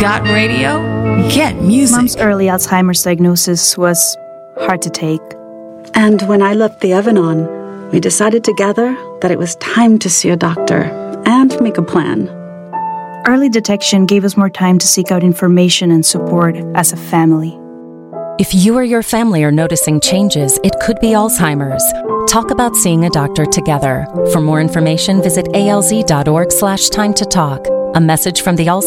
Radio? Get music. Mom's early Alzheimer's diagnosis was hard to take. And when I left the Evanon, we decided together that it was time to see a doctor and make a plan. Early detection gave us more time to seek out information and support as a family. If you or your family are noticing changes, it could be Alzheimer's. Talk about seeing a doctor together. For more information, visit alz.org/time to talk. A message from the Alzheimer's